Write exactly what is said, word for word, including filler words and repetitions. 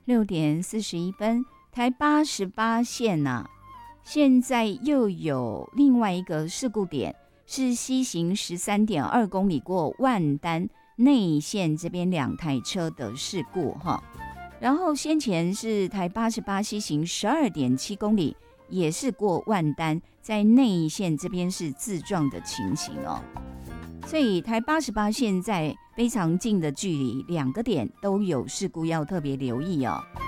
六点四十一分，台八十八线呐、啊，现在又有另外一个事故点，是西行十三点二公里过万丹内线这边两台车的事故哈。然后先前是台八十八西行十二点七公里，也是过万丹，在内线这边是自撞的情形哦。所以台八十八现在非常近的距离，两个点都有事故，要特别留意哦。